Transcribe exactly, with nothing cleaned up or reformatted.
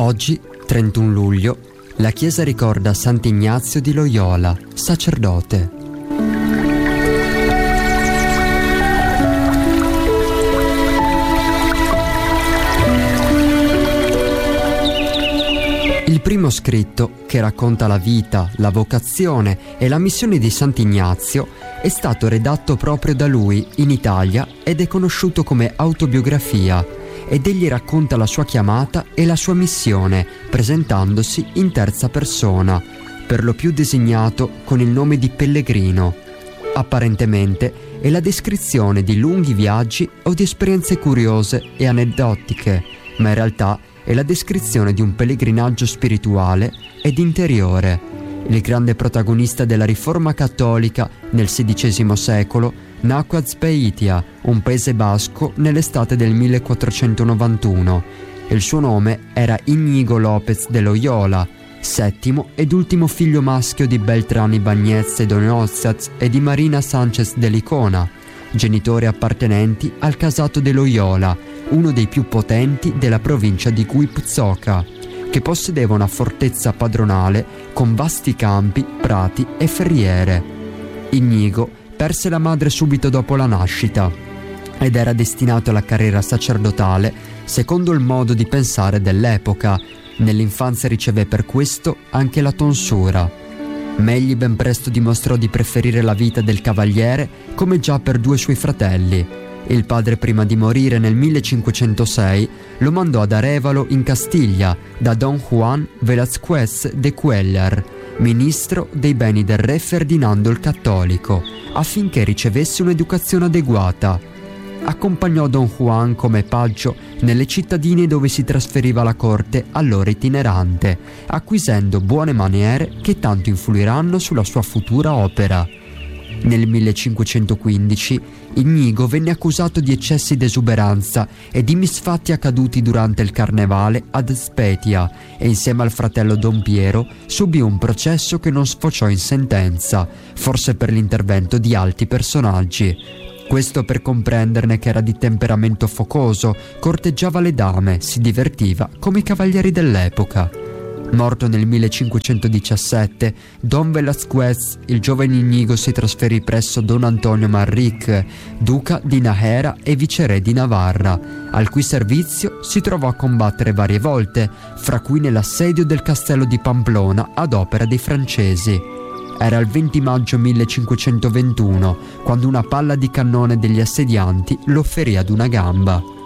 Oggi, trentuno luglio, la Chiesa ricorda Sant'Ignazio di Loyola, sacerdote. Il primo scritto, che racconta la vita, la vocazione e la missione di Sant'Ignazio, è stato redatto proprio da lui in Italia ed è conosciuto come autobiografia, ed egli racconta la sua chiamata e la sua missione, presentandosi in terza persona, per lo più designato con il nome di Pellegrino. Apparentemente è la descrizione di lunghi viaggi o di esperienze curiose e aneddotiche, ma in realtà è la descrizione di un pellegrinaggio spirituale ed interiore. Il grande protagonista della Riforma cattolica nel sedicesimo secolo nacque a Azpeitia, un paese basco, nell'estate del millequattrocentonovantuno. Il suo nome era Íñigo López de Loyola, settimo ed ultimo figlio maschio di Beltrán Ibáñez de Nozas e di Marina Sánchez de Licona, genitori appartenenti al casato de Loyola, uno dei più potenti della provincia di Guipúzcoa, che possedeva una fortezza padronale con vasti campi, prati e ferriere. Íñigo perse la madre subito dopo la nascita ed era destinato alla carriera sacerdotale secondo il modo di pensare dell'epoca. Nell'infanzia riceve per questo anche la tonsura. Ma egli ben presto dimostrò di preferire la vita del cavaliere, come già per due suoi fratelli. Il padre, prima di morire nel millecinquecentosei, lo mandò ad Arévalo in Castiglia da Don Juan Velázquez de Cuéllar, ministro dei beni del re Ferdinando il Cattolico, affinché ricevesse un'educazione adeguata. Accompagnò Don Juan come paggio nelle cittadine dove si trasferiva la corte allora itinerante, acquisendo buone maniere che tanto influiranno sulla sua futura opera. Nel millecinquecentoquindici Íñigo venne accusato di eccessi d'esuberanza e di misfatti accaduti durante il carnevale ad Azpeitia e insieme al fratello Don Piero subì un processo che non sfociò in sentenza, forse per l'intervento di alti personaggi. Questo per comprenderne che era di temperamento focoso, corteggiava le dame, si divertiva come i cavalieri dell'epoca. Morto nel millecinquecentodiciassette, Don Velázquez, il giovane Íñigo si trasferì presso Don Antonio Manrique, duca di Nájera e viceré di Navarra, al cui servizio si trovò a combattere varie volte, fra cui nell'assedio del castello di Pamplona ad opera dei francesi. Era il venti maggio millecinquecentoventuno, quando una palla di cannone degli assedianti lo ferì ad una gamba.